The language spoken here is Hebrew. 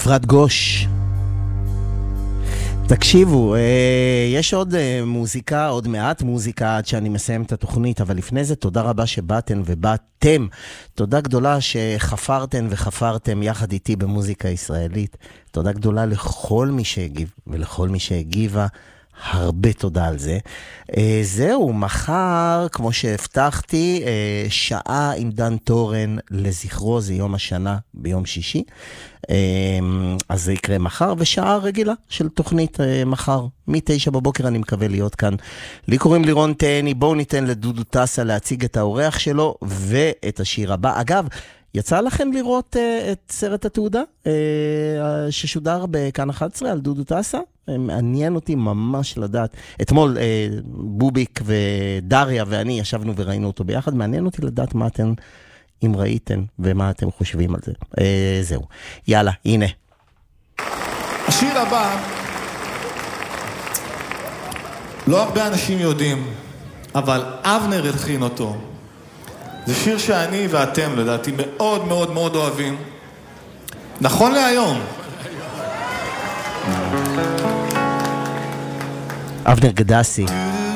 אפרת גוש. תקשיבו, יש עוד מוזיקה, עוד מעט מוזיקה עד שאני מסיים את התוכנית, אבל לפני זה תודה רבה שבאתן ובאתם. תודה גדולה שחפרתן וחפרתם יחד איתי במוזיקה ישראלית. תודה גדולה לכל מי שהגיב ולכל מי שהגיבה. הרבה תודה על זה. זהו, מחר, כמו שהבטחתי, שעה עם דן תורן לזכרו, זה יום השנה ביום שישי. אז זה יקרה מחר, ושעה רגילה של תוכנית מחר. מ-9 בבוקר אני מקווה להיות כאן. לי קוראים לירון תהני, בואו ניתן לדודו טסה להציג את האורח שלו ואת השיר הבא. אגב, יצא לכם לראות את סרט התעודה ששודר בכאן 11 על דודו טסה? מעניין אותי ממש לדעת. אתמול בוביק ודריה ואני ישבנו וראינו אותו ביחד. מעניין אותי לדעת מה אתם, אם ראיתם ומה אתם חושבים על זה. זהו. יאללה, הנה. השיר הבא, לא הרבה אנשים יודעים, אבל אבנר הלחין אותו. זה שיר שאני ואתם לדעתי מאוד מאוד מאוד אוהבים. נכון להיום. אבנר גדסי.